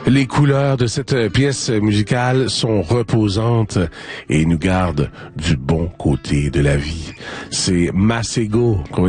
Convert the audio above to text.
Les couleurs de cette pièce musicale sont reposantes et nous gardent du bon côté de la vie. C'est Masego